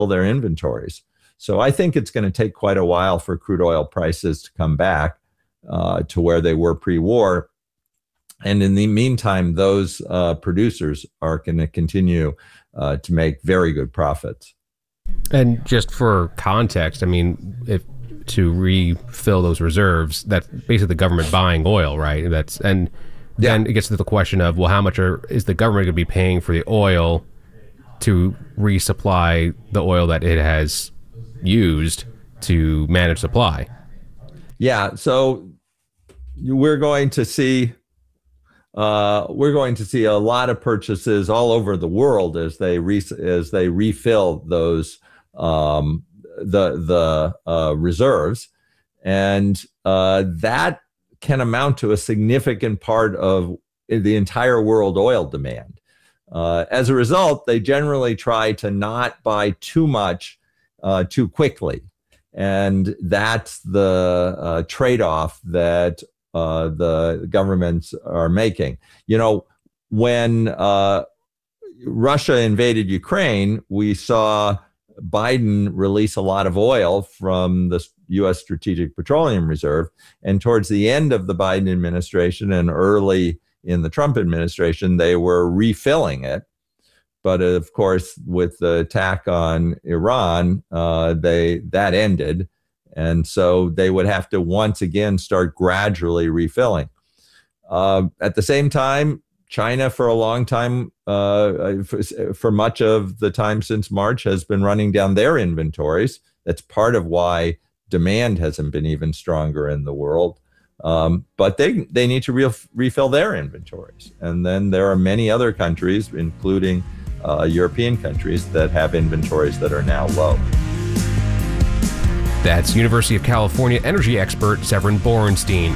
their inventories. So I think it's going to take quite a while for crude oil prices to come back to where they were pre-war. And in the meantime, those producers are going to continue to make very good profits. And just for context, I mean, if to refill those reserves, that's basically the government buying oil, right? Then it gets to the question of, well, how much is the government going to be paying for the oil to resupply the oil that it has used to manage supply? Yeah, so we're going to see a lot of purchases all over the world as they refill those reserves, and that can amount to a significant part of the entire world oil demand. As a result, they generally try to not buy too much too quickly. And that's the trade-off that the governments are making. You know, when Russia invaded Ukraine, we saw Biden release a lot of oil from the U.S. Strategic Petroleum Reserve. And towards the end of the Biden administration and early in the Trump administration, they were refilling it. But of course, with the attack on Iran, that ended. And so they would have to once again start gradually refilling. At the same time, China, for a long time, for much of the time since March, has been running down their inventories. That's part of why demand hasn't been even stronger in the world. But they need to refill their inventories. And then there are many other countries, including European countries, that have inventories that are now low. That's University of California energy expert Severin Borenstein.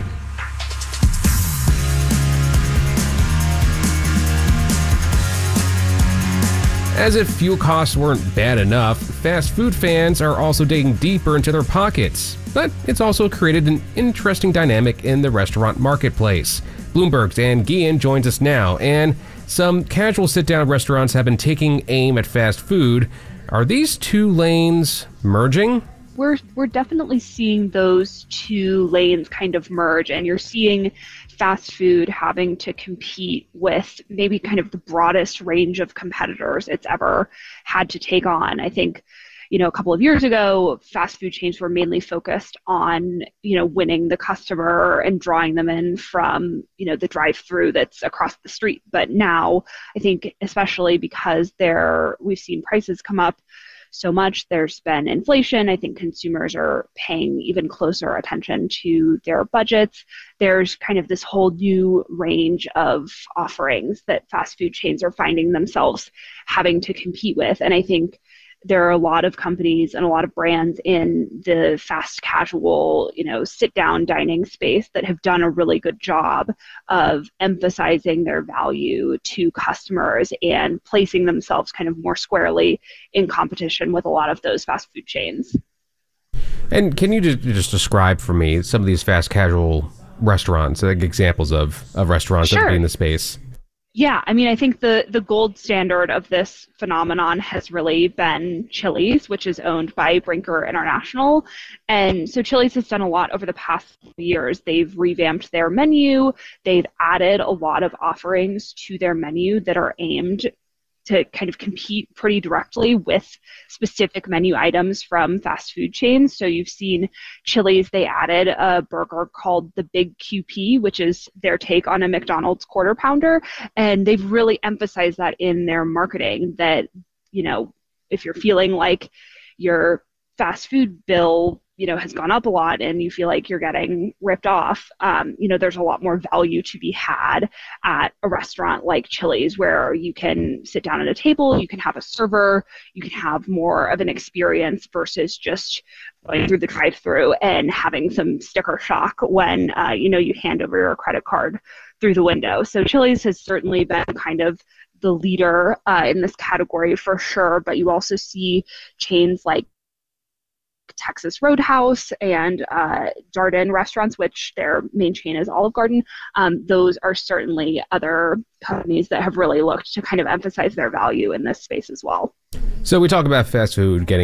As if fuel costs weren't bad enough, fast food fans are also digging deeper into their pockets. But it's also created an interesting dynamic in the restaurant marketplace. Bloomberg's Dan Guillen joins us now, and some casual sit-down restaurants have been taking aim at fast food. Are these two lanes merging? We're definitely seeing those two lanes kind of merge, and you're seeing fast food having to compete with maybe kind of the broadest range of competitors it's ever had to take on. I think, a couple of years ago, fast food chains were mainly focused on, winning the customer and drawing them in from, the drive-through that's across the street. But now, I think, especially because we've seen prices come up so much, there's been inflation. I think consumers are paying even closer attention to their budgets. There's kind of this whole new range of offerings that fast food chains are finding themselves having to compete with. And I think there are a lot of companies and a lot of brands in the fast casual, sit-down dining space that have done a really good job of emphasizing their value to customers and placing themselves kind of more squarely in competition with a lot of those fast food chains. And can you just describe for me some of these fast casual restaurants, like examples of restaurants that would be in the space? Yeah, I mean, I think the gold standard of this phenomenon has really been Chili's, which is owned by Brinker International. And so Chili's has done a lot over the past years. They've revamped their menu. They've added a lot of offerings to their menu that are aimed to kind of compete pretty directly with specific menu items from fast food chains. So you've seen Chili's, they added a burger called the Big QP, which is their take on a McDonald's Quarter Pounder. And they've really emphasized that in their marketing that, if you're feeling like your fast food bill, has gone up a lot and you feel like you're getting ripped off, there's a lot more value to be had at a restaurant like Chili's, where you can sit down at a table, you can have a server, you can have more of an experience versus just going through the drive-through and having some sticker shock when, you hand over your credit card through the window. So Chili's has certainly been kind of the leader in this category for sure, but you also see chains like Texas Roadhouse and Darden restaurants, which their main chain is Olive Garden. Those are certainly other companies that have really looked to kind of emphasize their value in this space as well. So we talk about fast food getting